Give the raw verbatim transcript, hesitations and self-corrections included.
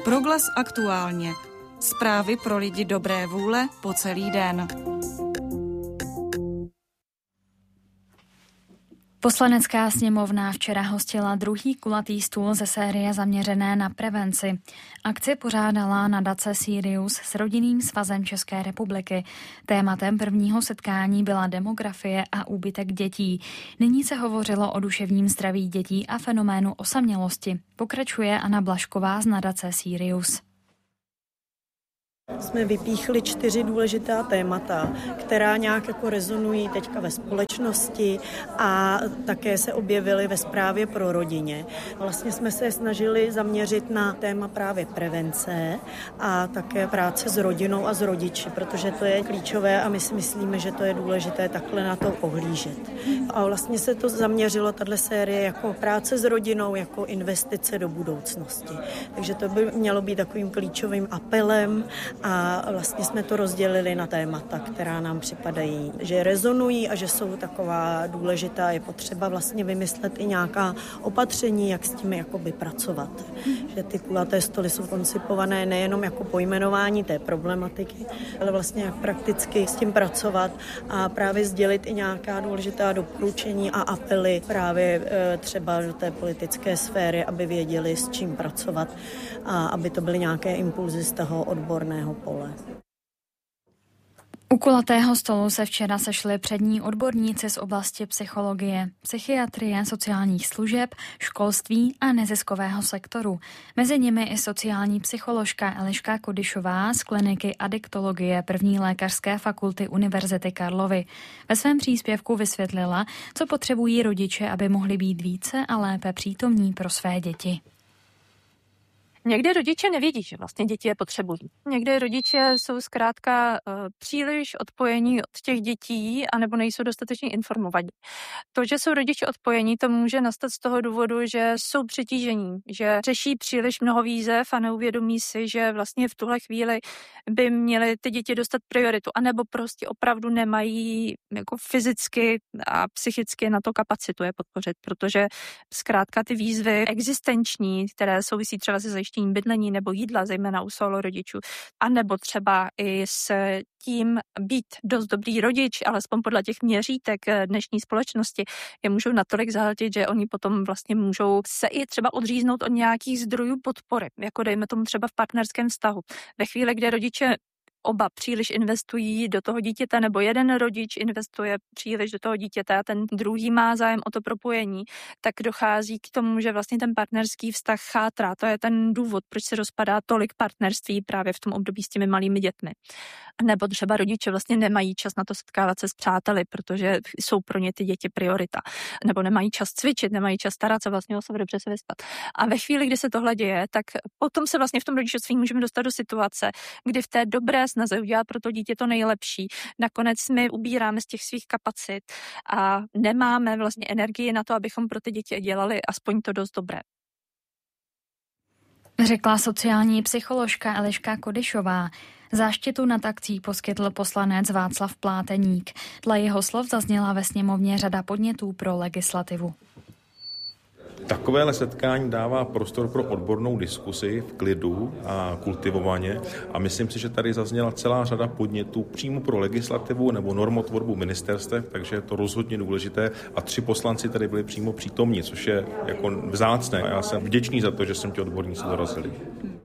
Proglas aktuálně. Zprávy pro lidi dobré vůle po celý den. Poslanecká sněmovna včera hostila druhý kulatý stůl ze série zaměřené na prevenci. Akci pořádala nadace Sirius s Rodinným svazem České republiky. Tématem prvního setkání byla demografie a úbytek dětí. Nyní se hovořilo o duševním zdraví dětí a fenoménu osamělosti. Pokračuje Anna Blažková z nadace Sirius. Jsme vypíchli čtyři důležitá témata, která nějak jako rezonují teďka ve společnosti a také se objevily ve zprávě pro rodině. Vlastně jsme se snažili zaměřit na téma právě prevence a také práce s rodinou a s rodiči, protože to je klíčové a my si myslíme, že to je důležité takhle na to pohlížet. A vlastně se to zaměřilo, tato série, jako práce s rodinou, jako investice do budoucnosti. Takže to by mělo být takovým klíčovým apelem. A vlastně jsme to rozdělili na témata, která nám připadají, že rezonují a že jsou taková důležitá. Je potřeba vlastně vymyslet i nějaká opatření, jak s tím jakoby pracovat. Že ty kulaté stoly jsou koncipované nejenom jako pojmenování té problematiky, ale vlastně jak prakticky s tím pracovat a právě sdělit i nějaká důležitá doporučení a apely právě třeba do té politické sféry, aby věděli, s čím pracovat a aby to byly nějaké impulzy z toho odborného pole. U kulatého stolu se včera sešli přední odborníci z oblasti psychologie, psychiatrie, sociálních služeb, školství a neziskového sektoru. Mezi nimi i sociální psycholožka Eliška Kodyšová z kliniky adiktologie první lékařské fakulty Univerzity Karlovy. Ve svém příspěvku vysvětlila, co potřebují rodiče, aby mohli být více a lépe přítomní pro své děti. Někdy rodiče nevědí, že vlastně děti je potřebují. Někdy rodiče jsou zkrátka uh, příliš odpojení od těch dětí anebo nejsou dostatečně informovaní. To, že jsou rodiče odpojení, to může nastat z toho důvodu, že jsou přetížení, že řeší příliš mnoho výzev a neuvědomí si, že vlastně v tuhle chvíli by měly ty děti dostat prioritu, anebo prostě opravdu nemají jako fyzicky a psychicky na to kapacitu je podpořit, protože zkrátka ty výzvy existenční, které souvisí třeba se zajištěním bydlení nebo jídla, zejména u solo rodičů, anebo třeba i s tím být dost dobrý rodič, alespoň podle těch měřítek dnešní společnosti, je můžou natolik zahltit, že oni potom vlastně můžou se i třeba odříznout od nějakých zdrojů podpory, jako dejme tomu třeba v partnerském vztahu. Ve chvíli, kdy rodiče oba příliš investují do toho dítěte, nebo jeden rodič investuje příliš do toho dítěte a ten druhý má zájem o to propojení, tak dochází k tomu, že vlastně ten partnerský vztah chátrá. To je ten důvod, proč se rozpadá tolik partnerství právě v tom období s těmi malými dětmi. Nebo třeba rodiče vlastně nemají čas na to setkávat se s přáteli, protože jsou pro ně ty děti priorita. Nebo nemají čas cvičit, nemají čas starat se vlastně o sebe, dobře se vyspat. A ve chvíli, kdy se tohle děje, tak potom se vlastně v tom rodičovství můžeme dostat do situace, kdy v té dobré snaze udělat pro to dítě to nejlepší. Nakonec my ubíráme z těch svých kapacit a nemáme vlastně energii na to, abychom pro ty děti dělali aspoň to dost dobré. Řekla sociální psycholožka Eliška Kodyšová. Záštitu nad akcí poskytl poslanec Václav Pláteník. Dle jeho slov zazněla ve sněmovně řada podnětů pro legislativu. Takovéhle setkání dává prostor pro odbornou diskusi v klidu a kultivovaně a myslím si, že tady zazněla celá řada podnětů přímo pro legislativu nebo normotvorbu ministerstev, takže je to rozhodně důležité a tři poslanci tady byli přímo přítomní, což je jako vzácné a já jsem vděčný za to, že jsem ti odborníci dorazili.